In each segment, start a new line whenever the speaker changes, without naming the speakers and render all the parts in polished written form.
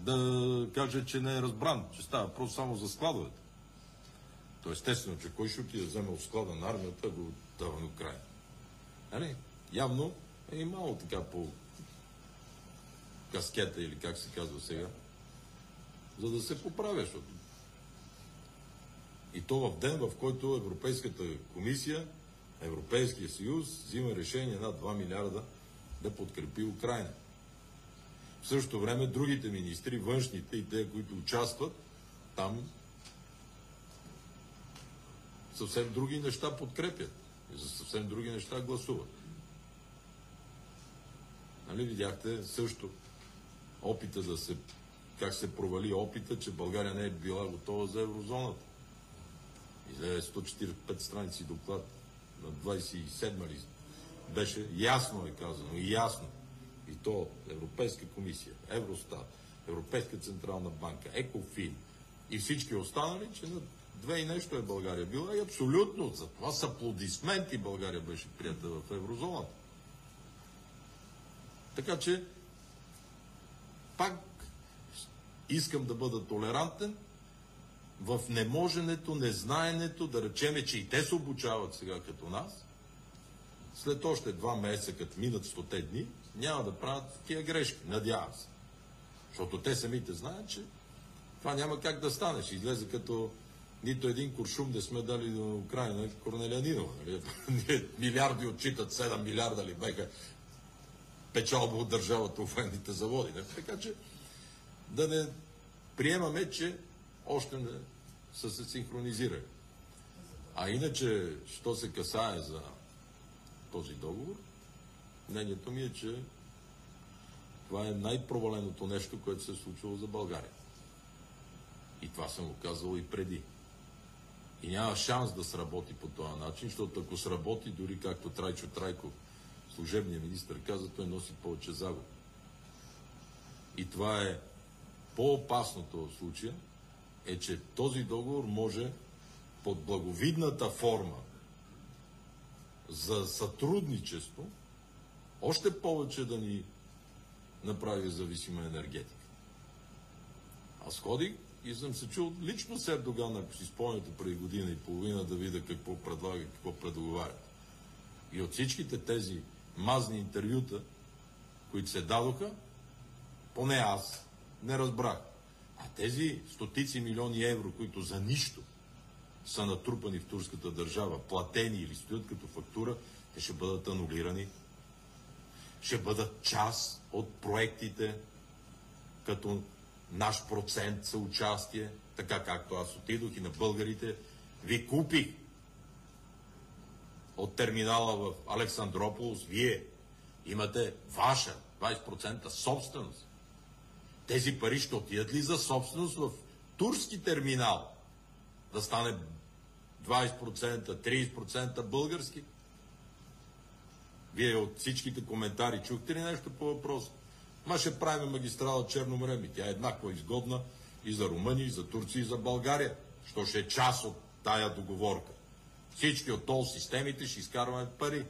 да каже, че не е разбран, че става просто само за складовете. То естествено, че кой ще отиде да вземе от склада на армията, го дава до края. Нали? Явно е имало така по каскета или как се казва сега, за да се поправя, защото и то в ден, в който Европейската комисия, Европейския съюз взима решение над 2 милиарда да подкрепи Украйна. В същото време другите министри, външните и те, които участват там, съвсем други неща подкрепят. И за съвсем други неща гласуват. Нали видяхте също опита да се... как се провали опита, че България не е била готова за еврозоната. Излезе 145 страници доклад на 27 ли беше ясно е казано и ясно. И то Европейска комисия, Евростат, Европейска централна банка, Екофин и всички останали, че на 2 и нещо е България била и абсолютно за това с аплодисменти България беше прията в еврозоната. Така че пак искам да бъда толерантен в неможенето, незнаенето, да речеме, че и те се обучават сега като нас, след още 2 месеца, като минат 100 дни, няма да правят такива грешки, надявам се. Защото те самите знаят, че това няма как да стане. Ще излезе като нито един куршум да сме дали на Украйна Корнелия Нинова. Милиарди отчитат, 7 милиарда ли беха печалба от държавата в военните заводи. Не? Така че да не приемаме, че още не са се синхронизирали. А иначе, що се касае за този договор, мнението ми е, че това е най-проваленото нещо, което се е случило за България. И това съм го казал и преди. И няма шанс да сработи по този начин, защото ако сработи, дори както Трайчо Трайков, служебният министър каза, той носи повече загуба. И това е по-опасното в случая, е, че този договор може под благовидната форма за сътрудничество още повече да ни направи зависима енергетика. Аз ходих и съм се чул лично с Ердоган, ако си спомняте преди година и половина, да видя какво предлага, какво предоговарят. И от всичките тези мазни интервюта, които се дадоха, поне аз не разбрах. А тези стотици милиони евро, които за нищо са натрупани в турската държава, платени или стоят като фактура, те ще бъдат анулирани. Ще бъдат част от проектите, като наш процент съучастие, така както аз отидох и на българите ви купих от терминала в Александрополос. Вие имате ваша 20% собственост. Тези пари ще отидат ли за собственост в турски терминал? Да стане 20%, 30% български? Вие от всичките коментари чухте ли нещо по въпроса? Ма ще правим магистрала Черно море, ми тя е еднакво изгодна и за Румъния, и за Турция, и за България. Що ще е част от тая договорка. Всички от тол системите ще изкарваме пари.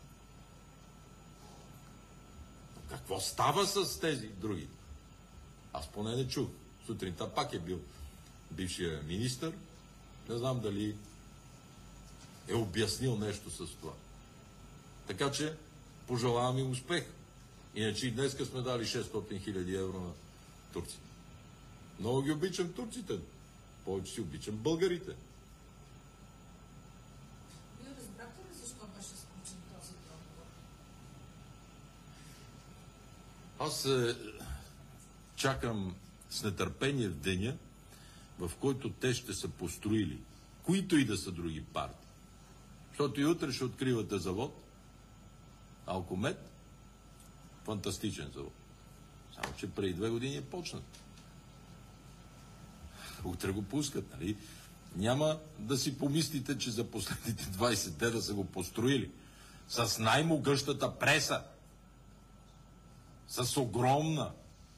Но какво става с тези други? Аз поне не чух. Сутринта пак е бил бившия министър. Не знам дали е обяснил нещо с това. Така че пожелавам им успех. Иначе и днеска сме дали 600 000 евро на Турция. Много ги обичам турците. Повече си обичам българите.
Вие разбрахте ли защо беше сключен този договор?
Аз чакам с нетърпение в деня, в който те ще са построили, които и да са други партии. Защото и утре ще откривате завод, Алкомет, фантастичен завод. Само, че преди 2 години е почнат. Утре го пускат, нали? Няма да си помислите, че за последните 20 дена са го построили. С най-могъщата преса. С огромна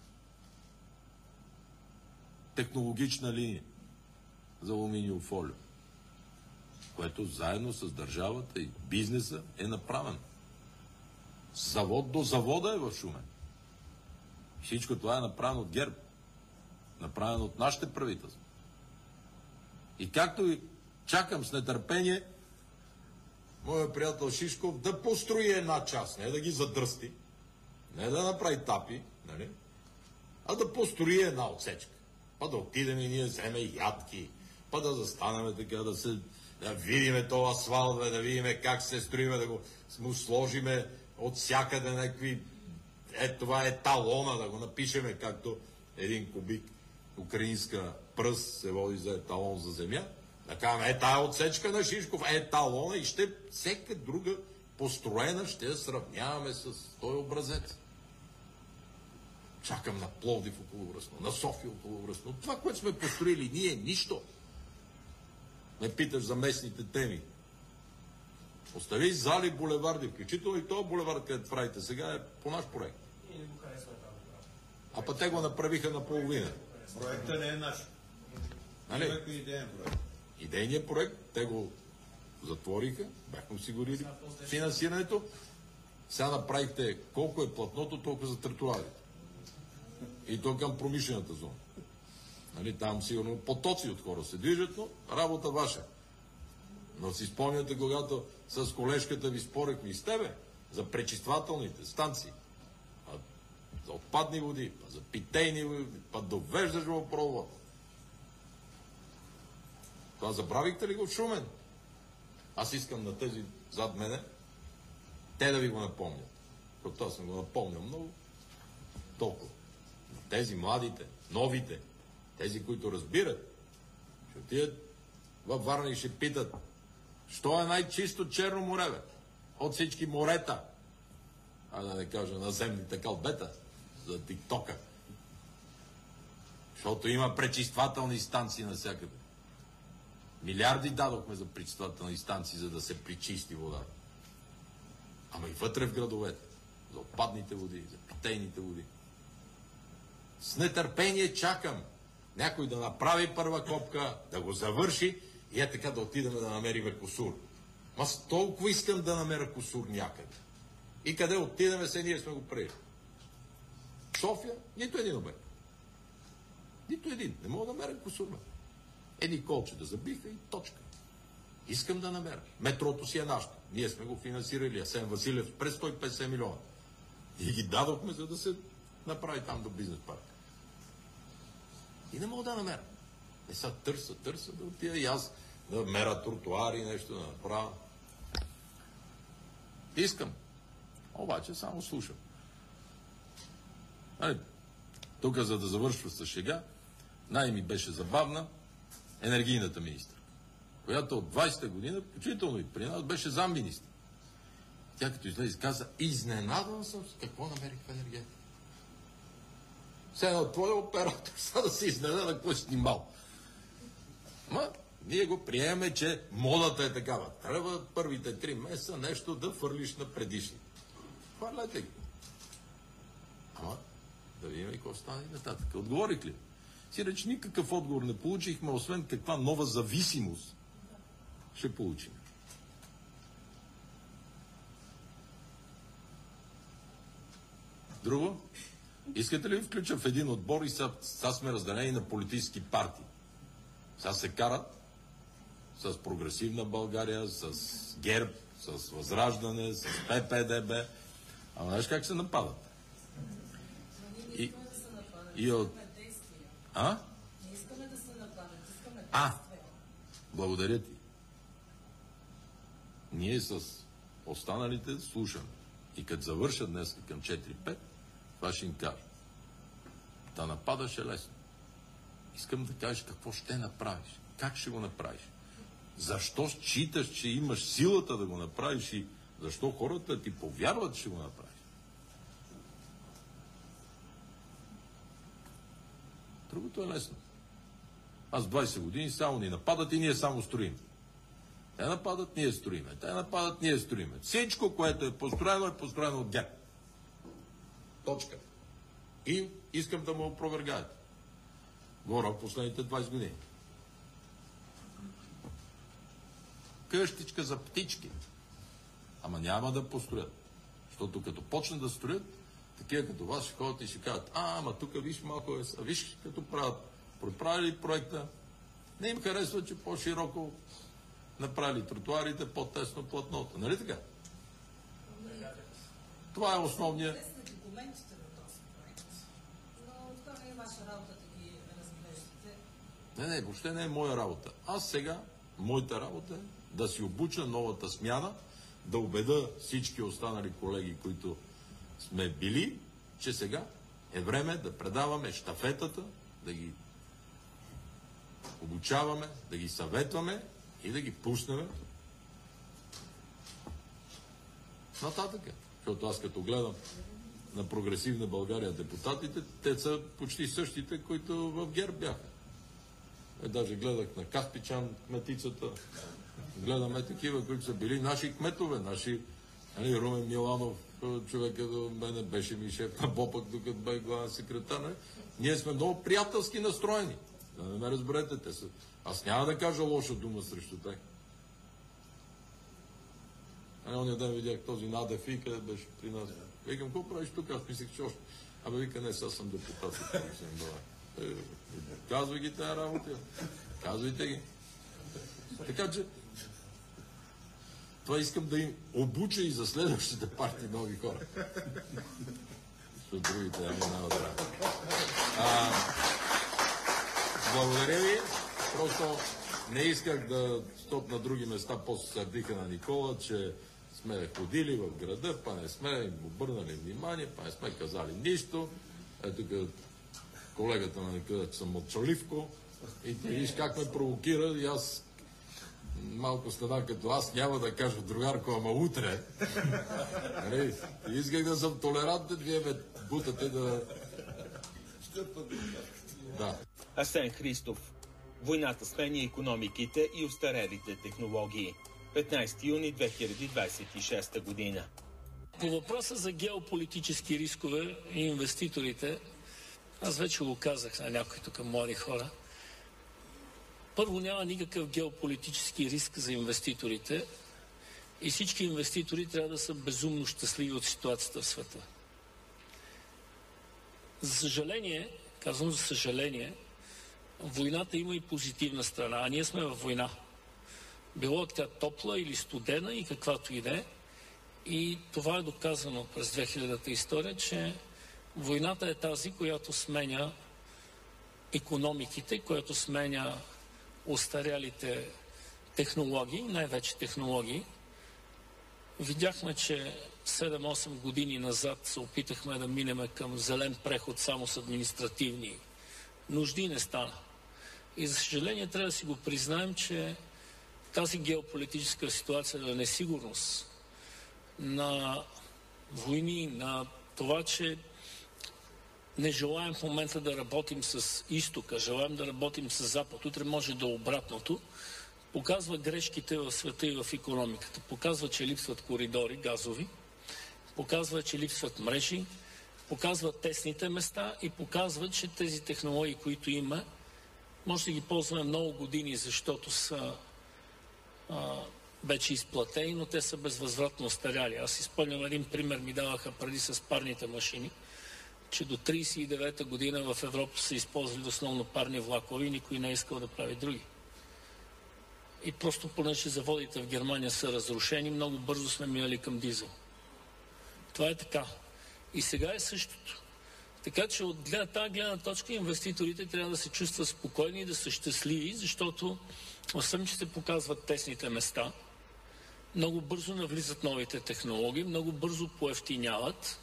технологична линия за алуминиев фолио, което заедно с държавата и бизнеса е направено. Завод до завода е в Шумен. Всичко това е направено от ГЕРБ. направен от нашите правителства. И както и чакам с нетърпение моя приятел Шишков да построи една част, не да ги задръсти, не да направи тапи, нали? А да построи една отсечка. Па да отидем и ние вземе ядки, па да застанем така, да видиме това асфалт, да видиме как се строиме, да го сложиме от всякъде някакви... това е талона, да го напишеме, както един кубик украинска пръст се води за еталон за земя. Да кажем, тая отсечка на Шишков, талона и всека друга построена ще я сравняваме с този образец. Чакам на Пловдив околовръстно, на София околовръстно. Това, което сме построили ние, нищо. Ме питаш за местните теми. Остави зали, булеварди, включително и този булевард, където правите сега, е по наш проект.
И не го харесваме това.
А те го направиха наполовина.
Проектът не е наш.
Нали?
Идеен проект.
Идейният проект, те го затвориха, бяхме осигурили финансирането. Сега направихте колко е платното, толкова за тротуарите. И то към промишлената зона. Нали, там сигурно потоци от хора се движат, но работа ваша. Но си спомняте, когато с колежката ви спорехме и с тебе за пречиствателните станции, за отпадни води, за питейни води, довеждаш водопровод. Това забравихте ли го в Шумен? Аз искам на тези зад мене те да ви го напомнят. Защото аз съм го напомнял много. Толкова. На тези младите, новите, тези, които разбират, ще отидат във Варна и ще питат, що е най-чисто Черно море, бе? От всички морета. А да не кажа наземните кълбета за тиктока. Защото има пречиствателни станции навсякъде. Милиарди дадохме за пречиствателни станции, за да се причисти вода. Ама и вътре в градовете. За отпадните води, за питейните води. С нетърпение чакам някой да направи първа копка, да го завърши и така да отидем да намерим кусур. Аз толкова искам да намеря кусур някъде. И къде отидеме, се ние сме го приели. София, нито един обект. Нито един. Не мога да намеря кусур. Едни колче да забиха и точка. Искам да намеря. Метрото си е нашето. Ние сме го финансирали. Асен Василев през 150 милиона. И ги дадохме, за да се направи там до бизнес парк. И не мога да намеря. Не са търса да отида и аз да мера тротуари, нещо да направя. Искам. Обаче само слушам. Тук, за да завършва с шега, най-ми беше забавна енергийната министър, която от 20-та година, включително и при нас, беше замминистър. Тя като излезе каза, изненадан съм с какво намерих в енергетика. Сега от твоя оператор, сега да се изненада, какво си снимал. Ма, ние го приемаме, че модата е такава. Трябва първите 3 месеца нещо да фърлиш на предишни. Хвърляйте ги. Ама, да видим и какво стане нататък. Отговорих ли? Сиреч никакъв отговор не получихме, освен каква нова зависимост ще получим. Друго? Искате ли ви включа в един отбор и сега сме разделени на политически партии? Сега се карат с Прогресивна България, с ГЕРБ, с Възраждане, с ППДБ. Ама знаеш как се нападат? И от... А?
Не искаме да се нападат, искаме действия.
Благодаря ти. Ние с останалите слушаме. И като завърша днес към 4-5, това ще им кажа. Да нападаш е лесно. Искам да кажеш какво ще направиш. Как ще го направиш? Защо считаш, че имаш силата да го направиш и защо хората ти повярват, че ще го направиш? Другото е лесно. Аз 20 години само ни нападат и ние само строим. Те нападат, ние строиме. Те нападат, ние строиме. Всичко, което е построено от ГЕРБ. Точка. И искам да му опровергаете. Говоря в последните 20 години. Къщичка за птички. Ама няма да построят. Защото като почнат да строят, такива като вас ще ходят и ще кажат, ама тук виж малко е, виж като правили проекта, не им харесва, че по-широко направили тротуарите, по-тесно платното. Нали така? Това е основният.
Лесна документите на този проект, но това не е ваша работа да ги разглеждате.
Не, въобще не е моя работа. Аз сега, моята работа е да си обуча новата смяна, да убеда всички останали колеги, които сме били, че сега е време да предаваме щафетата, да ги обучаваме, да ги съветваме и да ги пуснем нататък. Защото аз като гледам на Прогресивна България депутатите, те са почти същите, които в ГЕРБ бяха. Даже гледах на Каспичан кметицата, гледаме такива, които са били наши кметове, наши Румен Миланов, човека до мене беше ми шеф на БОПък, докато бе главен секретар. Ние сме много приятелски настроени. Да не ме разберете, те са. Аз няма да кажа лоша дума срещу тях. Ония ден видях този Надев, къде беше при нас. Викам, какво правиш тук? Аз мислех, че още. Абе, вика, не, сега съм депутат. Казвай ги тая работа. Казвайте ги. Така че, това искам да им обуча и за следващите партии нови хора. Защото другите няма да трябва. Благодаря ви. Просто не исках да стоп на други места, после сърдиха на Никола, че сме ходили в града, па не сме им обърнали внимание, па не сме казали нищо. Ето тук колегата ме каза, че съм мълчаливко и ти виж как ме провокира и аз малко стана като аз няма да кажа другарко, ама утре. Исках да съм толерантен, вие ме бутате да... Да.
Асен Христов. Войната сменя икономиките и устарелите технологии. 15 юни 2026 година.
По въпроса за геополитически рискове и инвеститорите, аз вече го казах на някои тук млади хора. Първо, няма никакъв геополитически риск за инвеститорите и всички инвеститори трябва да са безумно щастливи от ситуацията в света. За съжаление, казвам за съжаление, войната има и позитивна страна, а ние сме във война. Било тя топла или студена и каквато и да е. И това е доказано през 2000-та история, че войната е тази, която сменя икономиките, която сменя устарялите технологии, най-вече технологии. Видяхме, че 7-8 години назад се опитахме да минем към зелен преход само с административни нужди и не стана. И за съжаление трябва да си го признаем, че тази геополитическа ситуация на несигурност, на войни, на това, че не желаем в момента да работим с изтока, желаем да работим с запад, утре може да е обратното, показва грешките в света и в икономиката. Показва, че липсват коридори газови, показва, че липсват мрежи, показва тесните места и показва, че тези технологии, които има, може да ги ползваме много години, защото са вече изплатени, но те са безвъзвратно остаряли. Аз изпълням един пример, ми даваха преди с парните машини, че до 1939 година в Европа са използвали основно парни влакове и никой не е искал да прави други. И просто понеже заводите в Германия са разрушени, много бързо сме минали към дизел. Това е така. И сега е същото. Така че от тази гледна точка инвеститорите трябва да се чувстват спокойни и да са щастливи, защото освен, че се показват тесните места, много бързо навлизат новите технологии, много бързо поевтиняват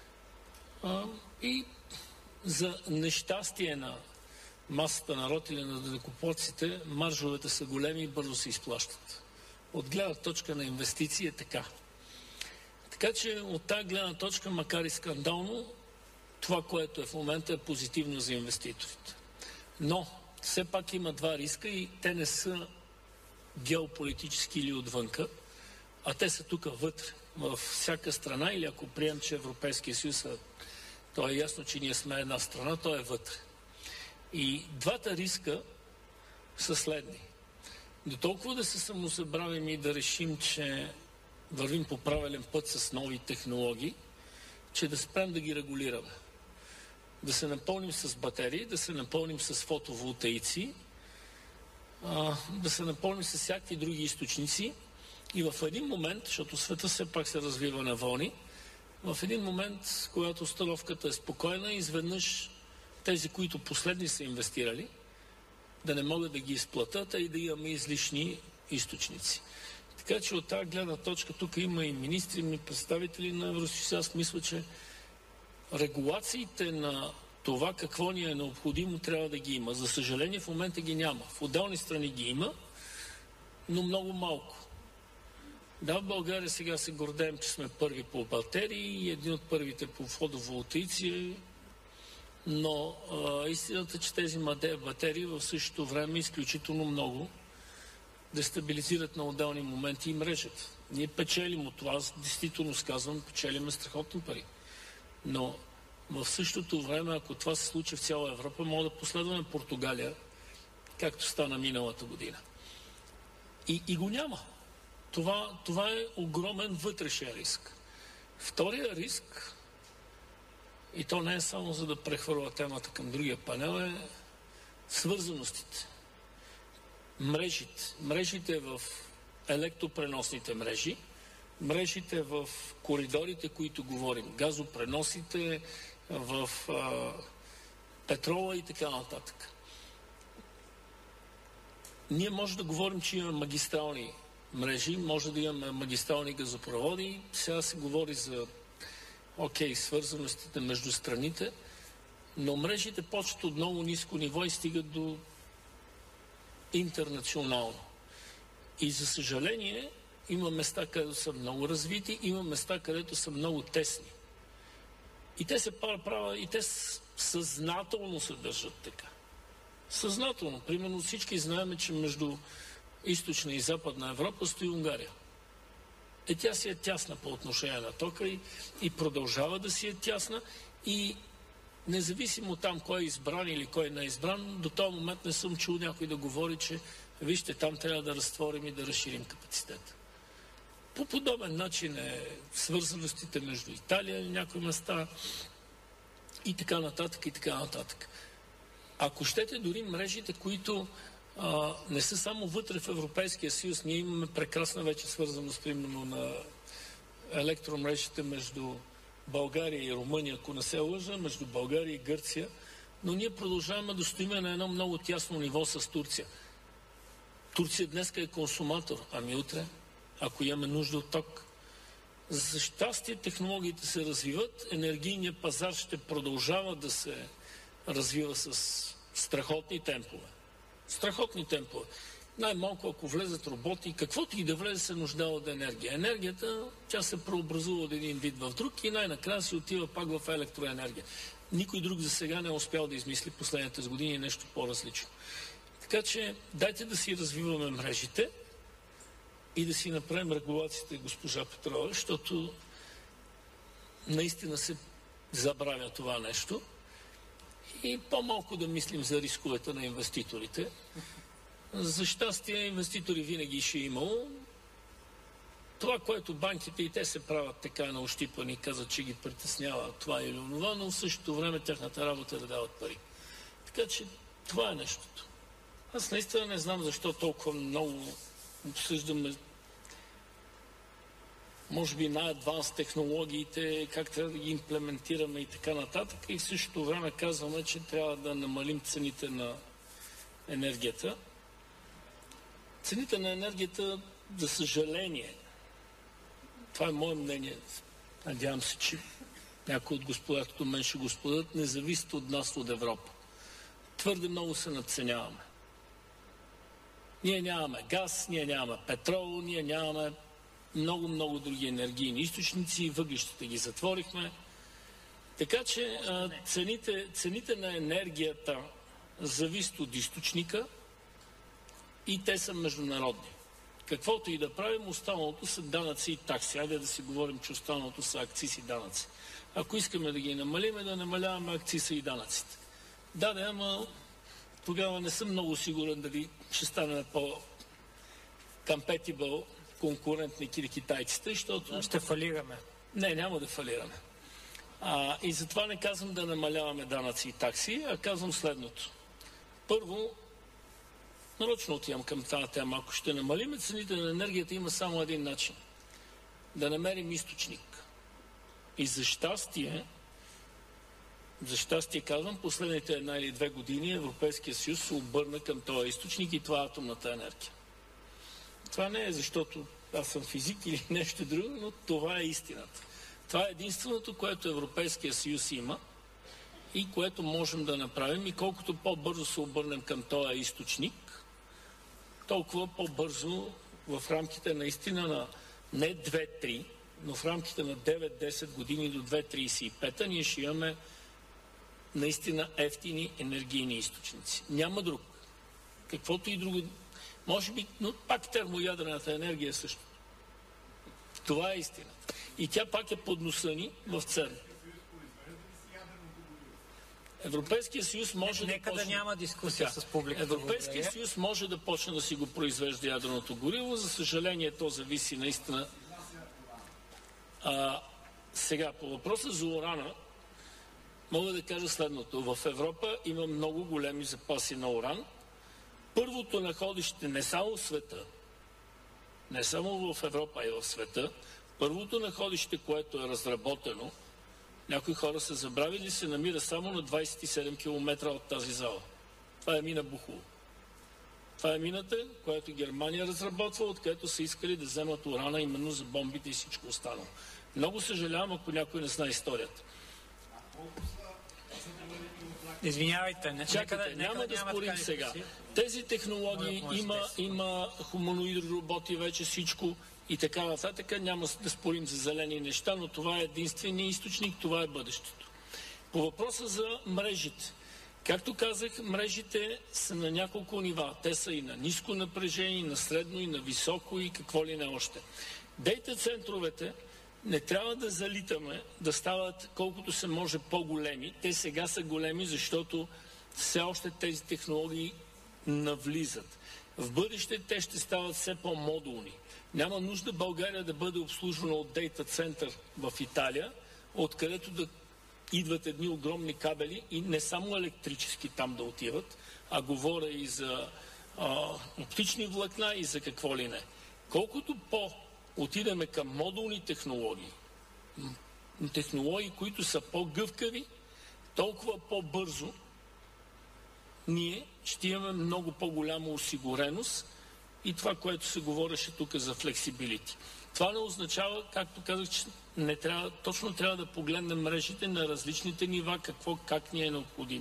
и за нещастие на масата народ или на данъкоплатците, маржовете са големи и бързо се изплащат. От гледна точка на инвестиции е така. Така че от тази гледна точка, макар и скандално, това, което е в момента, е позитивно за инвеститорите. Но все пак има два риска и те не са геополитически или отвънка, а те са тук вътре, във всяка страна, или ако прием, че Европейския съюз, то е ясно, че ние сме една страна, то е вътре. И двата риска са следни. До толкова да се самозабравим и да решим, че вървим по правилен път с нови технологии че да спрем да ги регулираме. Да се напълним с батерии, да се напълним с фотоволтаици, да се напълним с всякакви други източници и в един момент, защото света все пак се развива на вълни, в един момент, когато установката е спокойна, изведнъж тези, които последни са инвестирали, да не могат да ги изплатят, а и да имаме излишни източници. Така че от тази гледна точка тук има и министри, и представители на Евросъюза. Аз мисля, че регулациите на това какво ни е необходимо трябва да ги има. За съжаление в момента ги няма. В отделни страни ги има, но много малко. Да, в България сега се гордеем, че сме първи по батерии и едни от първите по фотоволтаици, но истината е, че тези батерии в същото време изключително много дестабилизират на отделни моменти и мрежата. Ние печелим от това, действително сказвам, печелиме страхотни пари. Но в същото време, ако това се случи в цяла Европа, може да последваме Португалия, както стана миналата година. И го няма. Това е огромен вътрешен риск. Втория риск, и то не е само за да прехвърля темата към другия панел, е свързаностите. Мрежите в електропреносните мрежи, мрежите в коридорите, които говорим, газопреносите, в петрола и така нататък. Ние може да говорим, че имаме магистрални мрежи, може да имаме магистрални газопроводи. Сега се говори за свързаностите между страните, но мрежите почват от много ниско ниво и стигат до интернационално. И за съжаление има места, където са много развити, има места, където са много тесни. И те се правят, и те съзнателно се държат така. Съзнателно. Примерно всички знаем, че между източна и западна Европа стои Унгария. Тя си е тясна по отношение на тока и продължава да си е тясна и независимо там кой е избран или кой не е избран, до този момент не съм чул някой да говори, че вижте, там трябва да разтворим и да разширим капацитета. По подобен начин е свързаностите между Италия и някои места и така нататък, и така нататък. Ако щете, дори мрежите, които не са само вътре в Европейския съюз, ние имаме прекрасна вече свързаност, примерно на електромрежите между България и Румъния, ако не се лъжа, между България и Гърция, но ние продължаваме да стоиме на едно много тясно ниво с Турция. Турция днес е консуматор, ами утре, ако имаме нужда от ток. За щастие технологиите се развиват, енергийният пазар ще продължава да се развива с страхотни темпове. Страхотни темпове. Най-малко, ако влезат роботи, каквото и да влезе, се нуждава от енергия. Енергията, тя се преобразува от един вид в друг и най-накрая се отива пак в електроенергия. Никой друг за сега не е успял да измисли последните години нещо по-различно. Така че, дайте да си развиваме мрежите и да си направим регулациите, госпожа Петрова, защото наистина се забравя това нещо. И по-малко да мислим за рисковете на инвеститорите. За щастие, инвеститори винаги ще имало. Това, което банките и те се правят така на ощипани, казват, че ги притеснява това или онова, но в същото време тяхната работа е да дават пари. Така че това е нещото. Аз наистина не знам защо толкова много обсъждаме може би най-адванс технологиите, как трябва да ги имплементираме и така нататък. И в същото време казваме, че трябва да намалим цените на енергията. Цените на енергията, за съжаление, това е мое мнение, надявам се, че някои от господата като мен ще го споделят, не зависят от нас, от Европа. Твърде много се надценяваме. Ние нямаме газ, ние нямаме петрол, ние нямаме много други енергийни източници, въглищата ги затворихме. Така че цените на енергията зависят от източника и те са международни. Каквото и да правим, останалото са данъци и такси. Хайде да си говорим, че останалото са акцизи и данъци. Ако искаме да ги намалиме, да намаляваме акцизи и данъците. Да, ама тогава не съм много сигурен дали ще станем по-compatible конкурентни китайците, защото...
Ще фалираме.
Не, няма да фалираме. И затова не казвам да намаляваме данъци и такси, а казвам следното. Първо, нарочно отивам към тази тема. Ако ще намалим цените на енергията, има само един начин. Да намерим източник. И за щастие казвам, последните 1 или 2 години Европейския съюз се обърна към този източник и това е атомната енергия. Това не е защото аз съм физик или нещо друго, но това е истината. Това е единственото, което Европейския съюз има и което можем да направим, и колкото по-бързо се обърнем към този източник, толкова по-бързо в рамките наистина на не 2-3, но в рамките на 9-10 години до 2035 ние ще имаме наистина евтини енергийни източници. Няма друг. Каквото и друго. Може би, но пак термоядрената енергия също. Това е истина. И тя пак е под носа ни в ЦЕРН. Европейския съюз може
Нека да няма дискусия с публиката.
Европейския съюз може да почне да си го произвежда ядреното гориво. За съжаление, то зависи наистина. Сега, по въпроса за урана, мога да кажа следното. В Европа има много големи запаси на уран. Първото находище не само в света, не само в Европа, а и в света, първото находище, което е разработено, някои хора са забравили, се намира само на 27 км от тази зала. Това е мина Бухово. Това е мината, която Германия разработва, откъдето са искали да вземат урана именно за бомбите и всичко останало. Много съжалявам, ако някой не знае историята.
Извинявайте,
чакайте, няма да спорим сега. Тези технологии има хуманоидни роботи, вече всичко и така нататък. Няма да спорим за зелени неща, но това е единственият източник, това е бъдещето. По въпроса за мрежите. Както казах, мрежите са на няколко нива. Те са и на ниско напрежение, и на средно, и на високо, и какво ли не още. Дейта центровете не трябва да залитаме, да стават колкото се може по-големи. Те сега са големи, защото все още тези технологии навлизат. В бъдеще те ще стават все по-модулни. Няма нужда България да бъде обслужвана от дейта център в Италия, откъдето да идват едни огромни кабели и не само електрически там да отиват, а говоря и за оптични влакна и за какво ли не. Колкото отидеме към модулни технологии, които са по-гъвкави, толкова по-бързо ние ще имаме много по-голяма осигуреност и това, което се говореше тук за флексибилити. Това не означава, както казах, че точно трябва да погледнем мрежите на различните нива, как ни е необходимо.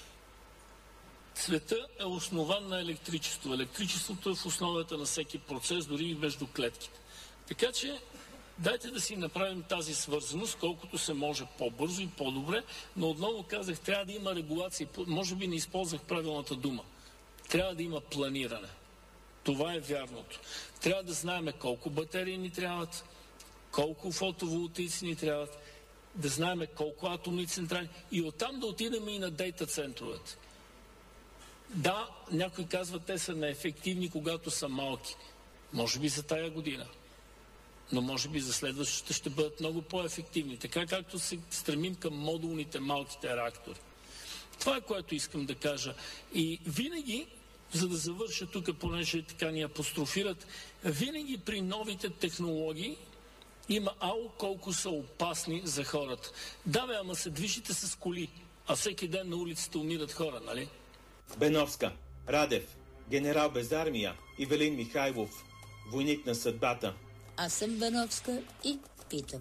Света е основан на електричество. Електричеството е в основата на всеки процес, дори и между клетките. Така че, дайте да си направим тази свързаност, колкото се може по-бързо и по-добре, но отново казах, трябва да има регулации. Може би не използвах правилната дума. Трябва да има планиране. Това е вярното. Трябва да знаем колко батерии ни трябват, колко фотоволтаици ни трябват, да знаем колко атомни централи и оттам да отидем и на дейта центровете. Да, някои казват, те са неефективни, когато са малки. Може би за тая година. Но може би за следващите ще бъдат много по-ефективни. Така както се стремим към модулните малките реактори. Това е което искам да кажа. И винаги, за да завърша тук, понеже така ни апострофират, винаги при новите технологии има колко са опасни за хората. Да, ама се движите с коли, а всеки ден на улицата умират хора, нали?
Беновска, Радев, генерал без армия, Ивелин Михайлов, войник на съдбата.
Аз съм Беновска и питам.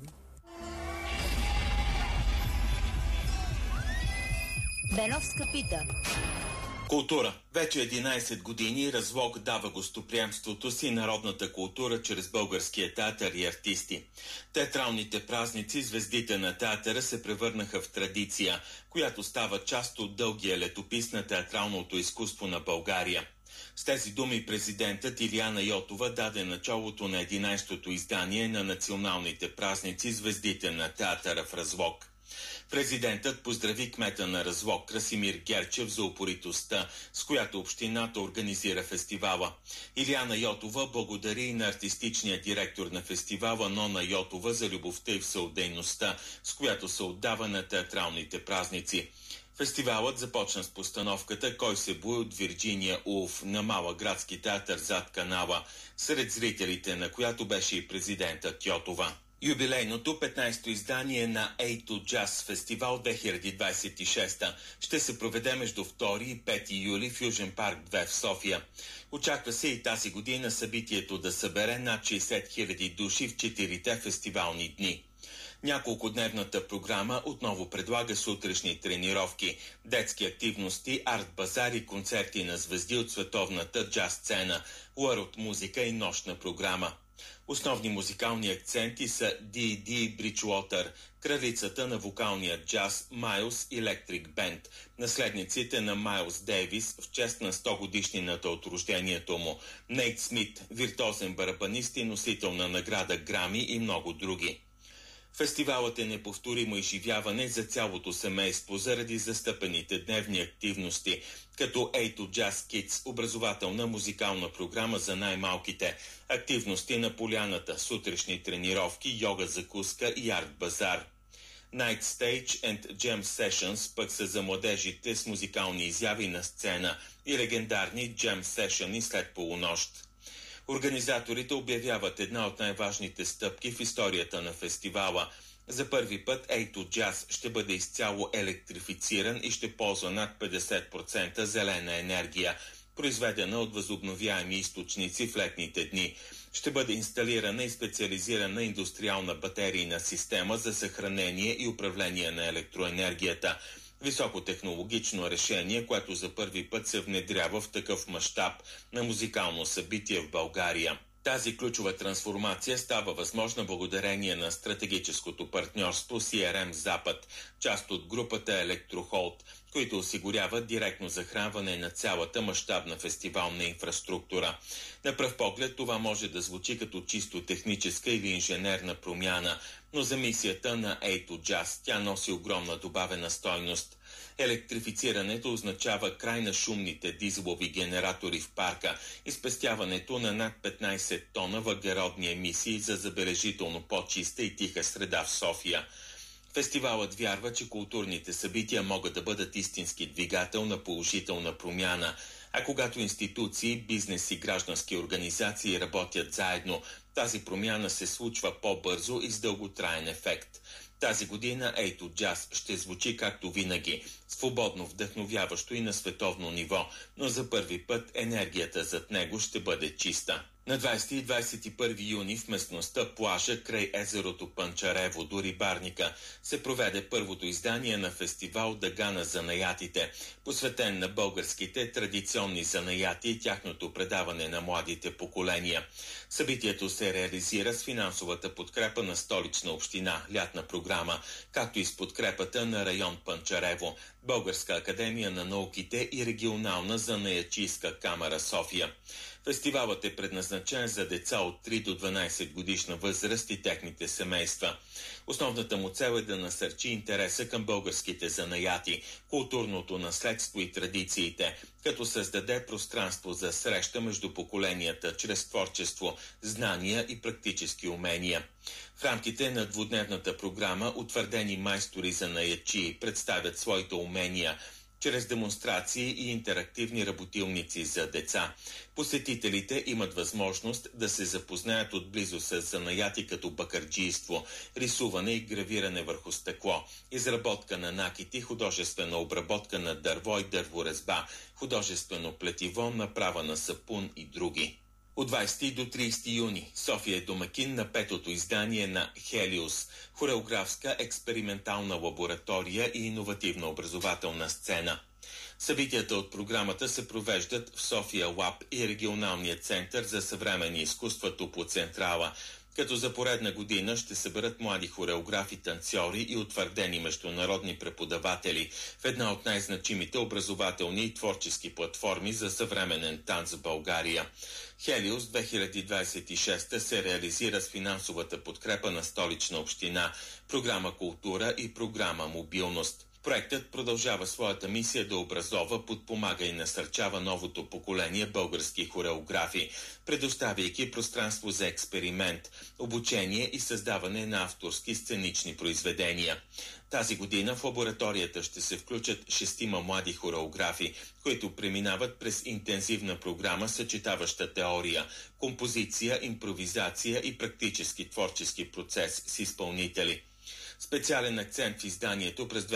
Беновска пита.
Култура. Вече 11 години Разлог дава гостоприемството си народната култура чрез българския театър и артисти. Театралните празници, звездите на театъра се превърнаха в традиция, която става част от дългия летопис на театралното изкуство на България. С тези думи президентът Илияна Йотова даде началото на 11-то издание на националните празници звездите на театъра в Разлог. Президентът поздрави кмета на Разлог Красимир Герчев за упоритостта, с която общината организира фестивала. Илияна Йотова благодари и на артистичния директор на фестивала Нона Йотова за любовта и всеотдайността, с която се отдава на театралните празници. Фестивалът започна с постановката «Кой се бои» от Вирджиния Улф на Малък градски театър зад канала, сред зрителите на която беше и президентът Йотова. Юбилейното 15-то издание на A2 Jazz Фестивал 2026 ще се проведе между 2 и 5 юли в Южен парк 2 в София. Очаква се и тази година събитието да събере над 60 000 души в 4-те фестивални дни. Няколкодневната програма отново предлага сутрешни тренировки, детски активности, арт-базар и концерти на звезди от световната джаз сцена, уърлд музика и нощна програма. Основни музикални акценти са D.D. Bridgewater, кралицата на вокалния джаз Майлс Electric Band, наследниците на Майлс Дейвис в чест на 100 годишнината от рождението му, Нейт Смит, виртуозен барабанист и носител на награда Грами и много други. Фестивалът е неповторимо изживяване за цялото семейство заради застъпените дневни активности, като A2 Jazz Kids, образователна музикална програма за най-малките, активности на поляната, сутрешни тренировки, йога закуска и арт-базар. Night Stage and Jam Sessions пък са за младежите с музикални изяви на сцена и легендарни Jam Sessions след полунощ. Организаторите обявяват една от най-важните стъпки в историята на фестивала. За първи път A2 Jazz ще бъде изцяло електрифициран и ще ползва над 50% зелена енергия, произведена от възобновяеми източници в летните дни. Ще бъде инсталирана и специализирана индустриална батерийна система за съхранение и управление на електроенергията. Високотехнологично решение, което за първи път се внедрява в такъв мащаб на музикално събитие в България. Тази ключова трансформация става възможна благодарение на стратегическото партньорство CRM Запад, част от групата Електрохолд, които осигуряват директно захранване на цялата мащабна фестивална инфраструктура. На пръв поглед това може да звучи като чисто техническа или инженерна промяна, но за мисията на A2 Jazz тя носи огромна добавена стойност. Електрифицирането означава край на шумните дизелови генератори в парка и спестяването на над 15 тона въглеродни емисии за забележително по-чиста и тиха среда в София. Фестивалът вярва, че културните събития могат да бъдат истински двигател на положителна промяна, а когато институции, бизнес и граждански организации работят заедно, тази промяна се случва по-бързо и с дълготраен ефект. Тази година A2 Jazz ще звучи както винаги, свободно, вдъхновяващо и на световно ниво, но за първи път енергията зад него ще бъде чиста. На 20 и 21 юни в местността Плажа край езерото Панчарево до Рибарника се проведе първото издание на фестивал Дъга на занаятите, посветен на българските традиционни занаяти и тяхното предаване на младите поколения. Събитието се реализира с финансовата подкрепа на Столична община, лятна програма, както и с подкрепата на район Панчарево, Българска академия на науките и регионална занаятчийска камара София. Фестивалът е предназначен за деца от 3 до 12 годишна възраст и техните семейства. Основната му цел е да насърчи интереса към българските занаяти, културното наследство и традициите, като създаде пространство за среща между поколенията чрез творчество, знания и практически умения. В рамките на двудневната програма утвърдени майстори занаятчии представят своите умения чрез демонстрации и интерактивни работилници за деца. Посетителите имат възможност да се запознаят отблизо с занаяти като бакърджийство, рисуване и гравиране върху стъкло, изработка на накити, художествена обработка на дърво и дърворезба, художествено плетиво, направа на сапун и други. От 20 до 30 юни София е домакин на 5-то издание на Хелиус, хореографска експериментална лаборатория и иновативна образователна сцена. Събитията от програмата се провеждат в София Лаб и регионалния център за съвременни изкуства Топлоцентрала. като за поредна година ще съберат млади хореографи, танцори и утвърдени международни преподаватели в една от най-значимите образователни и творчески платформи за съвременен танц в България. Хелиус 2026 се реализира с финансовата подкрепа на Столична община, програма Култура и програма Мобилност. Проектът продължава своята мисия да образова, подпомага и насърчава новото поколение български хореографи, предоставяйки пространство за експеримент, обучение и създаване на авторски сценични произведения. Тази година в лабораторията ще се включат 6 млади хореографи, които преминават през интензивна програма, съчетаваща теория, композиция, импровизация и практически творчески процес с изпълнители. Специален акцент в изданието през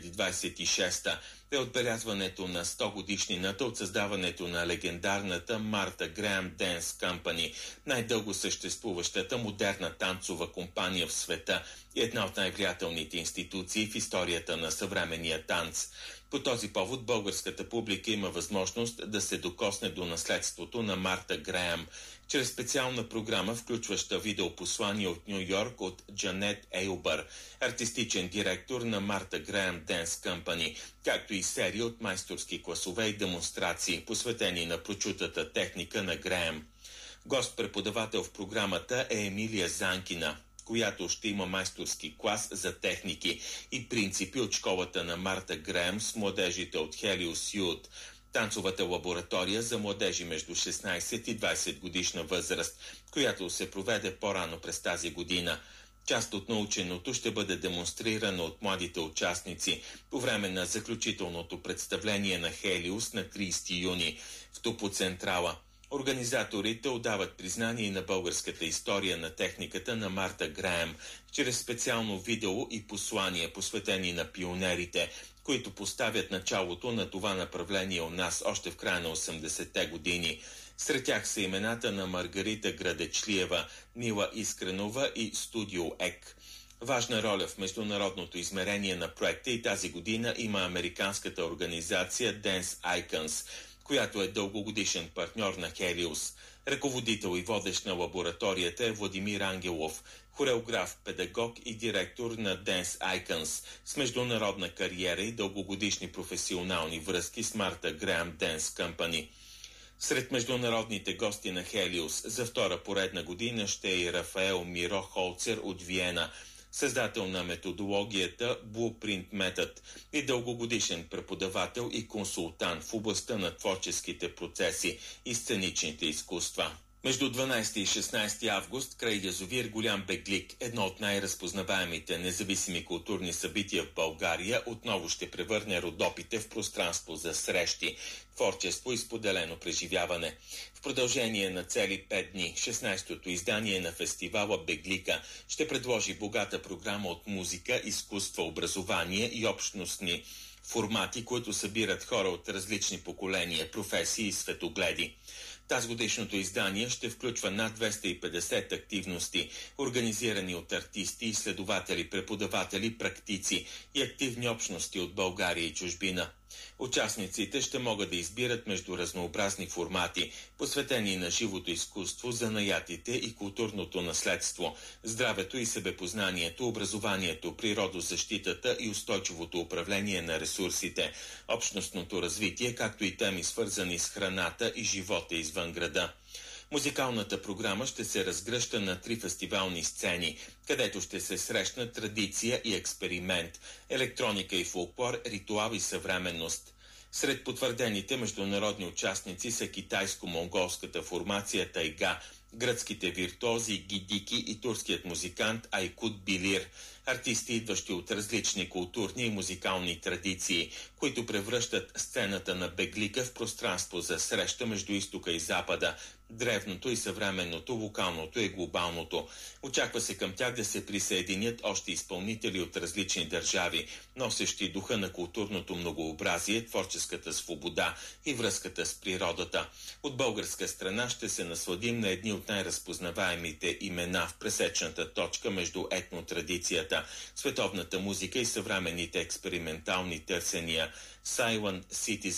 2026 е отбелязването на 100 годишнината от създаването на легендарната Марта Греъм Денс Company, най-дълго съществуващата модерна танцова компания в света и една от най-влиятелните институции в историята на съвременния танц. По този повод българската публика има възможност да се докосне до наследството на Марта Греъм чрез специална програма, включваща видеопослание от Ню Йорк от Джанет Ейлбър, артистичен директор на Марта Греъм Денс Company, както и серия от майсторски класове и демонстрации, посветени на прочутата техника на Греъм. Гост-преподавател в програмата е Емилия Занкина, която ще има майсторски клас за техники и принципи от школата на Марта Греъм с младежите от Хелиус Ют, танцовата лаборатория за младежи между 16 и 20 годишна възраст, която се проведе по-рано през тази година. Част от наученото ще бъде демонстрирано от младите участници по време на заключителното представление на Хелиус на 30 юни в Топоцентрала. Организаторите отдават признание на българската история на техниката на Марта Греъм чрез специално видео и послание, посветени на пионерите, които поставят началото на това направление у нас още в края на 80-те години. Сред тях са имената на Маргарита Градечлиева, Мила Искренова и Студио ЕК. Важна роля в международното измерение на проекта и тази година има американската организация Dance Icons, която е дългогодишен партньор на Хелиус. Ръководител и водещ на лабораторията е Владимир Ангелов, хореограф, педагог и директор на Dance Icons с международна кариера и дългогодишни професионални връзки с Марта Греъм Денс Company. Сред международните гости на Хелиус за втора поредна година ще е и Рафаел Миро Холцер от Виена, създател на методологията Blueprint Method и дългогодишен преподавател и консултант в областта на творческите процеси и сценичните изкуства. Между 12 и 16 август край язовир Голям Беглик, едно от най-разпознаваемите независими културни събития в България, отново ще превърне Родопите в пространство за срещи, творчество и споделено преживяване. В продължение на цели 5 дни, 16-то издание на фестивала Беглика ще предложи богата програма от музика, изкуство, образование и общностни формати, които събират хора от различни поколения, професии и светогледи. Тазгодишното издание ще включва над 250 активности, организирани от артисти, изследователи, преподаватели, практици и активни общности от България и чужбина. Участниците ще могат да избират между разнообразни формати, посветени на живото изкуство, занаятите и културното наследство, здравето и себепознанието, образованието, природозащитата и устойчивото управление на ресурсите, общностното развитие, както и теми свързани с храната и живота извън града. Музикалната програма ще се разгръща на 3 фестивални сцени, където ще се срещнат традиция и експеримент, електроника и фолклор, ритуал и съвременност. Сред потвърдените международни участници са китайско-монголската формация Тайга, гръцките виртуози Гидики и турският музикант Айкут Билир, артисти, идващи от различни културни и музикални традиции, които превръщат сцената на Беглика в пространство за среща между изтока и запада, древното и съвременното, локалното и глобалното. Очаква се към тях да се присъединят още изпълнители от различни държави, носещи духа на културното многообразие, творческата свобода и връзката с природата. От българска страна ще се насладим на едни от най-разпознаваемите имена в пресечната точка между етнотрадицията, световната музика и съвременните експериментални търсения. Silent Citizen,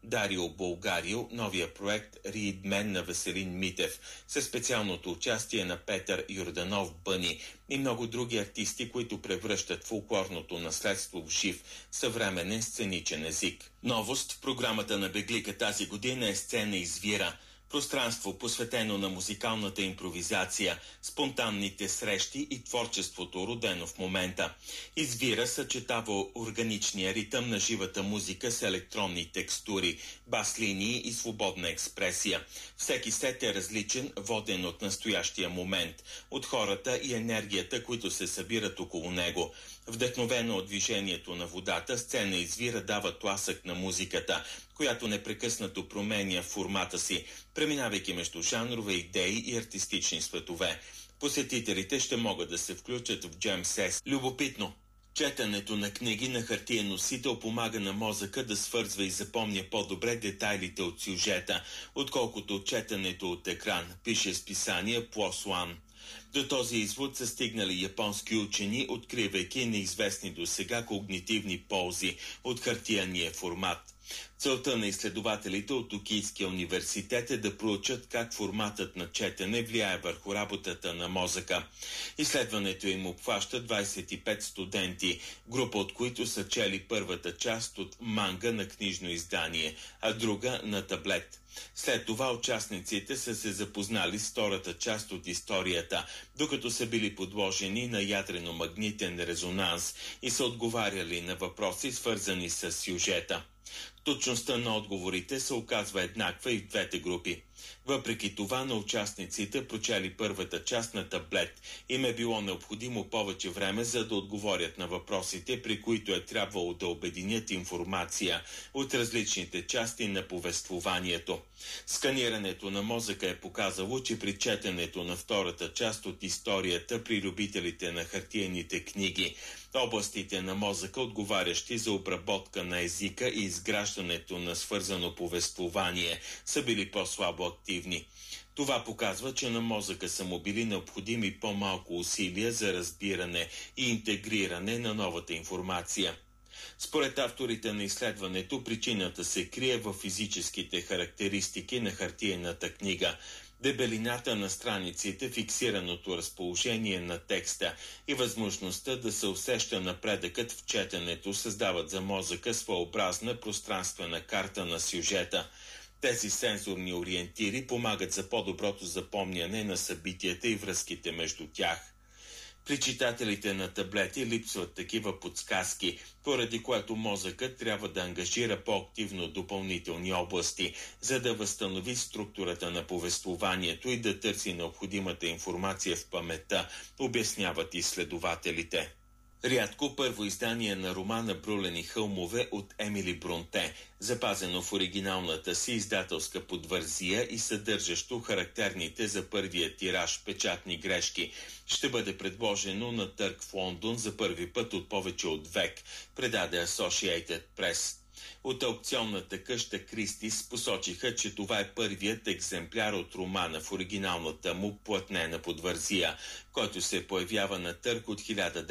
Дарио Болгарио, новия проект Read Men на Веселин Митев, със специалното участие на Петър Йорданов Бъни и много други артисти, които превръщат фолклорното наследство в жив, съвременен сценичен език. Новост в програмата на Беглика тази година е сцена Извира. Пространство, посветено на музикалната импровизация, спонтанните срещи и творчеството, родено в момента. Извира съчетава органичния ритъм на живата музика с електронни текстури, бас-линии и свободна експресия. Всеки сет е различен, воден от настоящия момент, от хората и енергията, които се събират около него. Вдъхновено от движението на водата, сцена Извира дава тласък на музиката, която непрекъснато променя формата си, преминавайки между жанрове, идеи и артистични светове. Посетителите ще могат да се включат в джем сес. Любопитно! Четенето на книги на хартиен носител помага на мозъка да свързва и запомня по-добре детайлите от сюжета, отколкото четенето от екран, пише списание PLOS ONE. До този извод са стигнали японски учени, откривайки неизвестни досега когнитивни ползи от хартияния формат. Целта на изследователите от Токийския университет е да проучат как форматът на четене влияе върху работата на мозъка. Изследването им обхваща 25 студенти, група от които са чели първата част от манга на книжно издание, а друга на таблет. След това участниците са се запознали с втората част от историята, докато са били подложени на ядрено-магнитен резонанс и са отговаряли на въпроси, свързани с сюжета. Точността на отговорите се оказва еднаква и в двете групи. Въпреки това на участниците, прочели първата част на таблет, им е било необходимо повече време, за да отговорят на въпросите, при които е трябвало да обединят информация от различните части на повествованието. Сканирането на мозъка е показало, че при четенето на втората част от историята при любителите на хартиените книги, областите на мозъка, отговарящи за обработка на езика и изграждането на свързано повествование, са били по-слабо активни. Това показва, че на мозъка са му били необходими по-малко усилия за разбиране и интегриране на новата информация. Според авторите на изследването, причината се крие в физическите характеристики на хартиената книга, дебелината на страниците, фиксираното разположение на текста и възможността да се усеща напредъкът в четенето създават за мозъка своеобразна пространствена карта на сюжета. Тези сензорни ориентири помагат за по-доброто запомняне на събитията и връзките между тях. При читателите на таблети липсват такива подсказки, поради което мозъкът трябва да ангажира по-активно допълнителни области, за да възстанови структурата на повествованието и да търси необходимата информация в паметта, обясняват изследователите. Рядко първо издание на романа «Брулени хълмове» от Емили Бронте, запазено в оригиналната си издателска подвързия и съдържащо характерните за първия тираж печатни грешки, ще бъде предложено на търг в Лондон за първи път от повече от век, предаде Associated Press. От аукционната къща Кристис посочиха, че това е първият екземпляр от романа в оригиналната му платнена подвързия, който се появява на търг от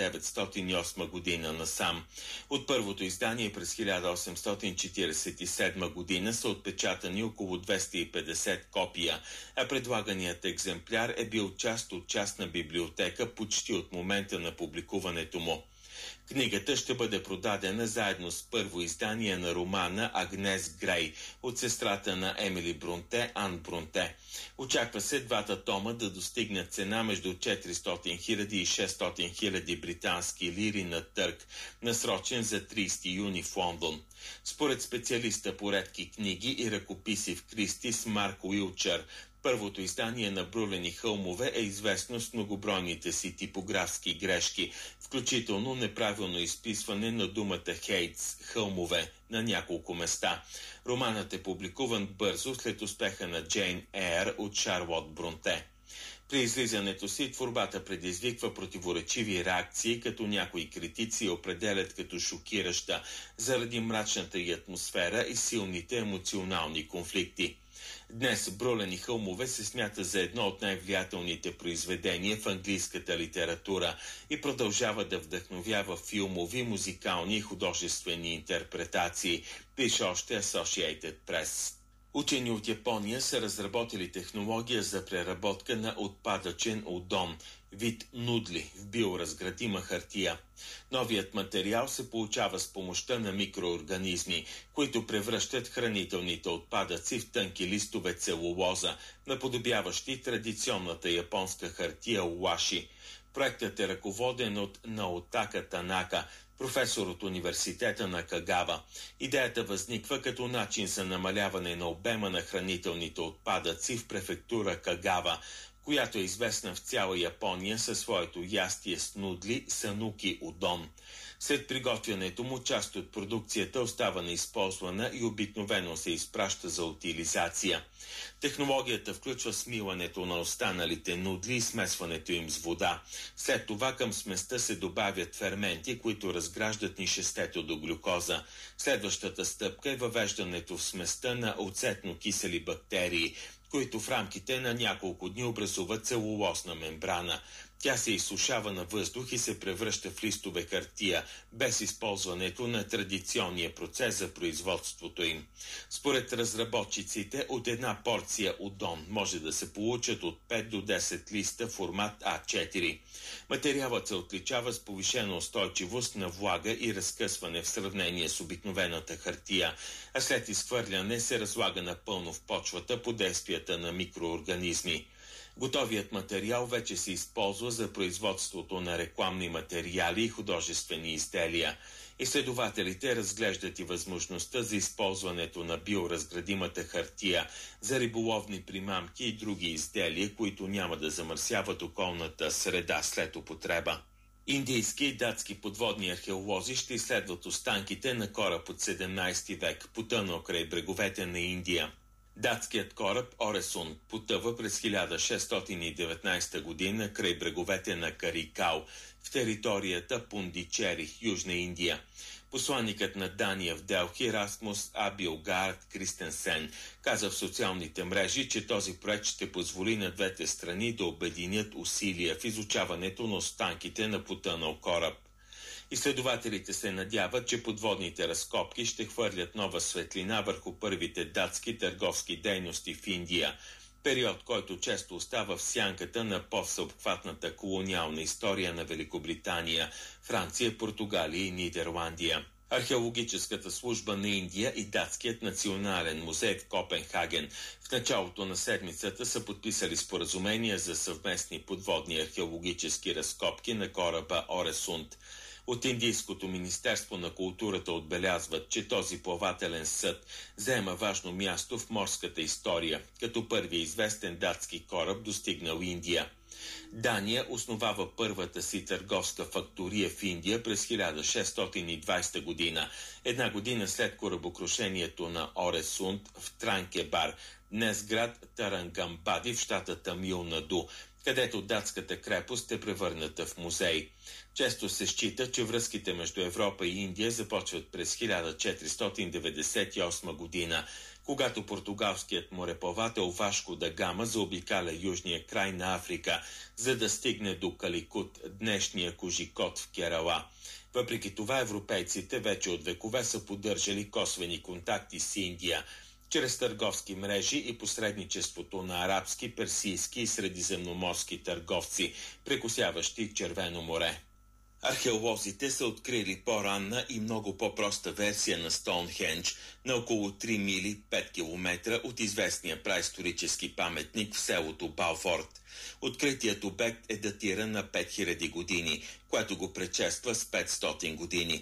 1908 година насам. От първото издание през 1847 година са отпечатани около 250 копия, а предлаганият екземпляр е бил част от частна библиотека почти от момента на публикуването му. Книгата ще бъде продадена заедно с първо издание на романа Агнес Грей от сестрата на Емили Бронте, Ан Бронте. Очаква се двата тома да достигнат цена между 400 000 и 600 000 британски лири на търг, насрочен за 30 юни в Лондон. Според специалиста по редки книги и ръкописи в Кристис Марк Уилчър, първото издание на «Брулени хълмове» е известно с многобройните си типографски грешки, включително неправилно изписване на думата «Хейтс» – «хълмове» на няколко места. Романът е публикуван бързо след успеха на Джейн Ейр от Шарлот Бронте. При излизането си творбата предизвиква противоречиви реакции, като някои критици определят като шокираща заради мрачната й атмосфера и силните емоционални конфликти. Днес Бролени хълмове се смята за едно от най-влиятелните произведения в английската литература и продължава да вдъхновява филмови, музикални и художествени интерпретации, пише още Associated Press. Учени от Япония са разработили технология за преработка на отпадъчен удон, вид нудли в биоразградима хартия. Новият материал се получава с помощта на микроорганизми, които превръщат хранителните отпадъци в тънки листове целулоза, наподобяващи традиционната японска хартия уаши. Проектът е ръководен от Наотака Танака, професор от университета на Кагава. Идеята възниква като начин за намаляване на обема на хранителните отпадъци в префектура Кагава, която е известна в цяла Япония със своето ястие с нудли сануки удон. След приготвянето му част от продукцията остава неизползвана и обикновено се изпраща за утилизация. Технологията включва смилането на останалите нудли и смесването им с вода. След това към сместа се добавят ферменти, които разграждат нишестето до глюкоза. Следващата стъпка е въвеждането в сместа на оцетно-кисели бактерии, които в рамките на няколко дни образуват целулозна мембрана. Тя се изсушава на въздух и се превръща в листове хартия, без използването на традиционния процес за производството им. Според разработчиците, от една порция удон може да се получат от 5 до 10 листа формат А4. Материалът се отличава с повишена устойчивост на влага и разкъсване в сравнение с обикновената хартия, а след изхвърляне се разлага напълно в почвата под действията на микроорганизми. Готовият материал вече се използва за производството на рекламни материали и художествени изделия. Изследователите разглеждат и възможността за използването на биоразградимата хартия за риболовни примамки и други изделия, които няма да замърсяват околната среда след употреба. Индийски и датски подводни археолози ще изследват останките на кораб от 17 век, потънал край бреговете на Индия. Датският кораб Оресун потъва през 1619 година край бреговете на Карикал в територията Пундичери, Южна Индия. Посланникът на Дания в Делхи Расмус Абилгард Кристенсен каза в социалните мрежи, че този проект ще позволи на двете страни да обединят усилия в изучаването на останките на потънал кораб. Изследователите се надяват, че подводните разкопки ще хвърлят нова светлина върху първите датски търговски дейности в Индия, период, който често остава в сянката на по-всеобхватната колониална история на Великобритания, Франция, Португалия и Нидерландия. Археологическата служба на Индия и Датският национален музей в Копенхаген в началото на седмицата са подписали споразумения за съвместни подводни археологически разкопки на кораба Оресунд. От Индийското министерство на културата отбелязват, че този плавателен съд заема важно място в морската история, като първият известен датски кораб достигнал Индия. Дания основава първата си търговска фактория в Индия през 1620 година, една година след корабокрушението на Оресунд в Транкебар, днес град Тарангамбади в щата Тамил Наду, където датската крепост е превърната в музей. Често се счита, че връзките между Европа и Индия започват през 1498 година, когато португалският мореплавател Вашко да Гама заобикаля южния край на Африка, за да стигне до Каликут, днешния Кожикот в Керала. Въпреки това, европейците вече от векове са поддържали косвени контакти с Индия, чрез търговски мрежи и посредничеството на арабски, персийски и средиземноморски търговци, прекосяващи Червено море. Археолозите са открили по-ранна и много по-проста версия на Стоунхендж на около 3 мили 5 км от известния праисторически паметник в селото Балфорд. Откритият обект е датиран на 5000 години, което го предшества с 500 години.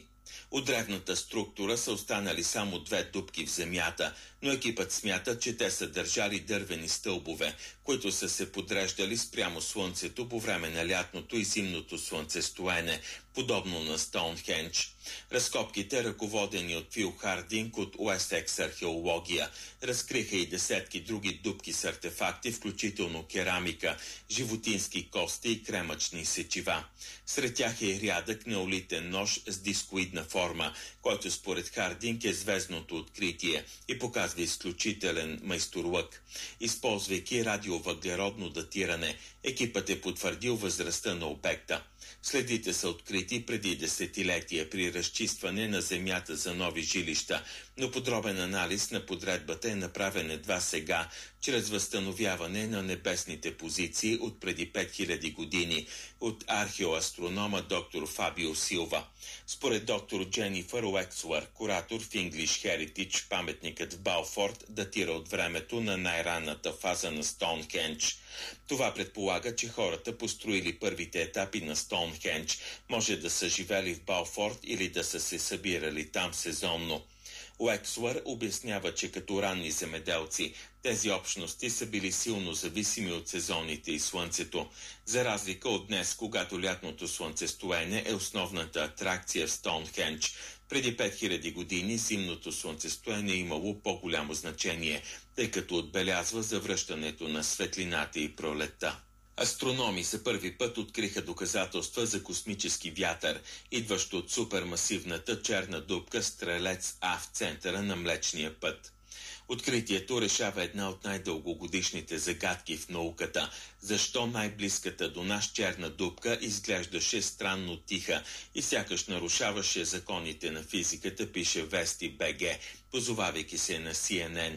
От древната структура са останали само 2 дупки в земята, но екипът смята, че те са държали дървени стълбове, които са се подреждали спрямо слънцето по време на лятното и зимното слънцестоене, подобно на Стоунхендж. Разкопките, ръководени от Фил Хардинг от Уестекс археология, разкриха и десетки други дупки с артефакти, включително керамика, животински кости и кремъчни сечива. Сред тях е рядък неолитен нож с дискоидна форма, който според Хардинг е звездното откритие и показва изключителен майсторлък. Използвайки радиовъглеродно датиране, екипът е потвърдил възрастта на обекта. Следите са открити преди десетилетия при разчистване на земята за нови жилища, но подробен анализ на подредбата е направен едва сега, чрез възстановяване на небесните позиции от преди 5000 години от археоастронома доктор Фабио Силва. Според доктор Дженифър Уексуър, куратор в English Heritage, паметникът в Балфорд датира от времето на най-ранната фаза на Стоунхендж. Това предполага, че хората, построили първите етапи на Стоунхендж, може да са живели в Балфорд или да са се събирали там сезонно. Уексуър обяснява, че като ранни земеделци тези общности са били силно зависими от сезоните и слънцето, за разлика от днес, когато лятното слънцестоене е основната атракция в Стоунхендж. Преди 5000 години зимното слънцестоене е имало по-голямо значение, тъй като отбелязва завръщането на светлината и пролетта. Астрономи за първи път откриха доказателства за космически вятър, идващ от супермасивната черна дупка Стрелец А в центъра на Млечния път. Откритието решава една от най-дългогодишните загадки в науката. Защо най-близката до нас черна дупка изглеждаше странно тиха и сякаш нарушаваше законите на физиката, пише Вести БГ, позовавайки се на CNN.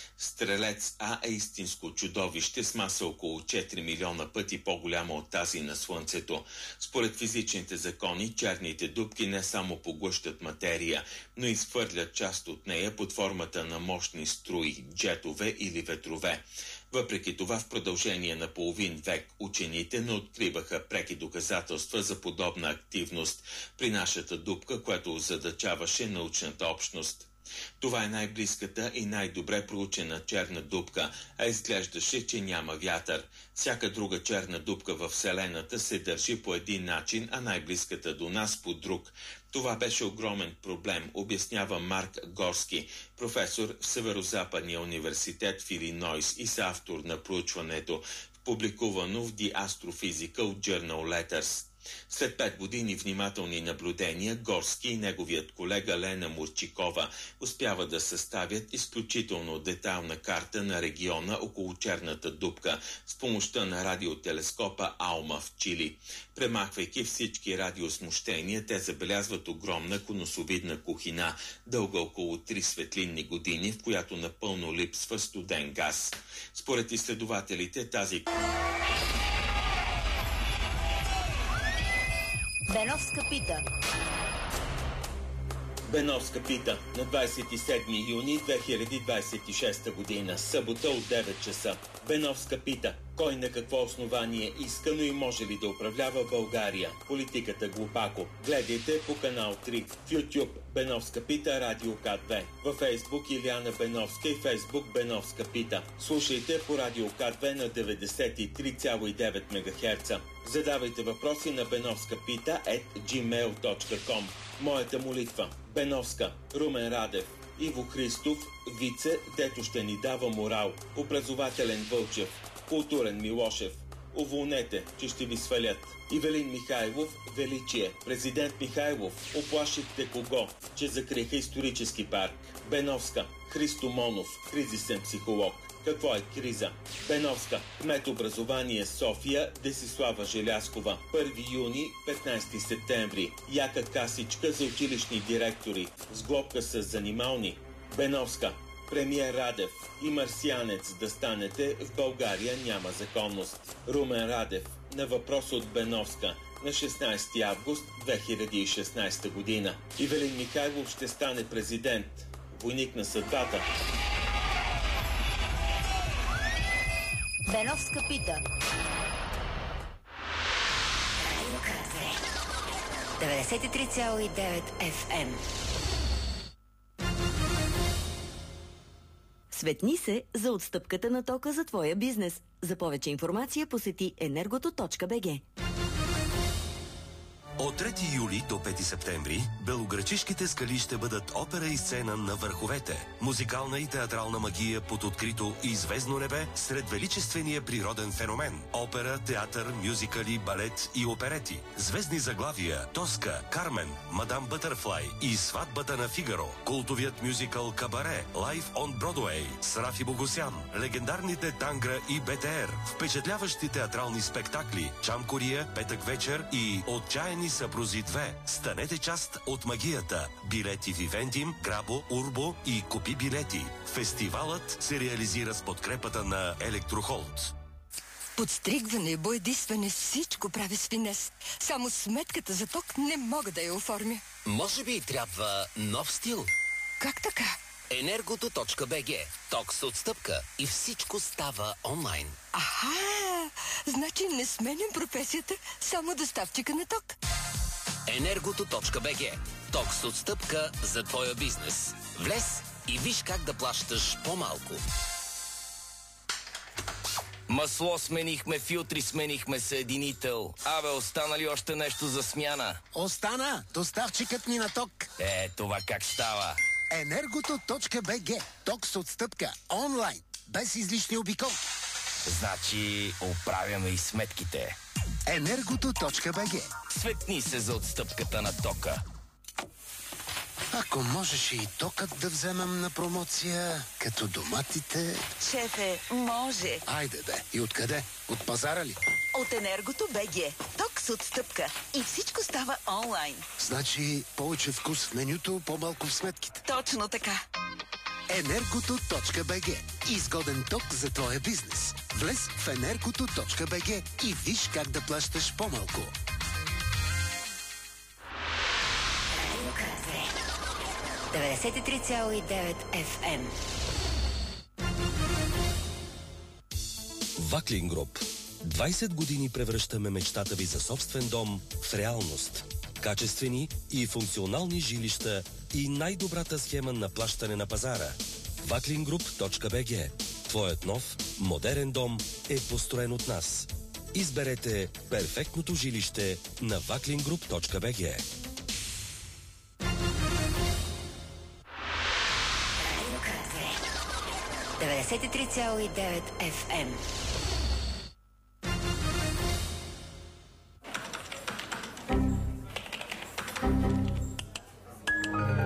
Стрелец А е истинско чудовище с маса около 4 милиона пъти по-голяма от тази на Слънцето. Според физичните закони, черните дупки не само поглъщат материя, но изхвърлят част от нея под формата на мощни струи, джетове или ветрове. Въпреки това, в продължение на половин век учените не откриваха преки доказателства за подобна активност при нашата дупка, което озадачаваше научната общност. Това е най-близката и най-добре проучена черна дупка, а изглеждаше, че няма вятър. Всяка друга черна дупка във Вселената се държи по един начин, а най-близката до нас по друг. Това беше огромен проблем, обяснява Марк Горски, професор в Северо-Западния университет в Илинойс и съавтор на проучването, публикувано в The Astrophysical Journal Letters. След 5 години внимателни наблюдения, Горски и неговият колега Лена Мурчикова успяват да съставят изключително детайлна карта на региона около черната дупка с помощта на радиотелескопа Алма в Чили. Премахвайки всички радиосмущения, те забелязват огромна конусовидна кухина, дълга около 3 светлинни години, в която напълно липсва студен газ. Според изследователите тази
Беновска пита.
Беновска пита на 27 юни 2026 година, събота от 9 часа. Беновска пита: кой на какво основание иска, но и може ли да управлява България? Политиката глупако. Гледайте по канал 3 в YouTube Беновска пита, Радио К2, във Facebook Илияна Беновска и Facebook Беновска пита. Слушайте по Радио К2 на 93,9 МГц. Задавайте въпроси на Беновска пита @gmail.com. Моята молитва: Беновска, Румен Радев, Иво Христов, Вице, дето ще ни дава морал, образователен Вълчев, културен Милошев. Уволнете, че ще ви свалят. Ивелин Михайлов, величие. Президент Михайлов, оплашихте кого? Че закриха исторически парк. Беновска, Христо Монов, кризисен психолог. Какво е криза? Беновска, кмет образование София, Десислава Желяскова. 1 юни, 15 септември. Яка касичка за училищни директори. С глобка с занимални. Беновска, премиер Радев и марсианец да станете, в България няма законност. Румен Радев на въпрос от Беновска на 16 август 2016 година. Ивелин Михайлов ще стане президент. Войник на съдбата.
Беновска пита. 93,9 FM.
Светни се за отстъпката на тока за твоя бизнес. За повече информация посети energoto.bg.
От 3 юли до 5 септември белоградчишките скали ще бъдат опера и сцена на върховете. Музикална и театрална магия под открито и звездно небе сред величествения природен феномен. Опера, театър, мюзикали, балет и оперети. Звездни заглавия Тоска, Кармен, Мадам Бътърфлай и Сватбата на Фигаро. Култовият мюзикъл Кабаре, Live on Broadway с Рафи Богосян. Легендарните Тангра и БТР. Впечатляващи театрални спектакли Чамкория, Петък вечер и Отчаяни съпрузи 2. Станете част от магията. Билети Вивендим, Грабо, Урбо и Купи билети. Фестивалът се реализира с подкрепата на Електрохолд.
Подстригване, боядисване, всичко прави с финес. Само сметката за ток не мога да я оформя.
Може би трябва нов стил?
Как така?
Energoto.bg. Ток с отстъпка и всичко става онлайн.
Аха! Значи не сменям професията, само доставчика на ток.
Energoto.bg. Ток с отстъпка за твоя бизнес. Влез и виж как да плащаш по-малко.
Масло сменихме, филтри сменихме, съединител. Абе, остана ли още нещо за смяна?
Остана! Доставчикът ни на ток.
Това как става?
Energoto.bg. Ток с отстъпка. Онлайн. Без излишни обиколки.
Значи, оправяме и сметките.
Energoto.bg.
Светни се за отстъпката на тока.
Ако можеше и токът да вземем на промоция, като доматите...
Шефе, може.
Айде бе. И откъде? От пазара ли?
От Енергото БГ. Ток с отстъпка. И всичко става онлайн.
Значи повече вкус в менюто, по-малко в сметките.
Точно така.
Energoto.bg. Изгоден ток за твоя бизнес. Влез в Energoto.bg и виж как да плащаш по-малко.
93,9 FM.
Ваклин Груп. 20 години превръщаме мечтата ви за собствен дом в реалност. Качествени и функционални жилища и най-добрата схема на плащане на пазара. Vaklingroup.bg. Твоят нов, модерен дом е построен от нас. Изберете перфектното жилище на Vaklingroup.bg.
93,9 FM.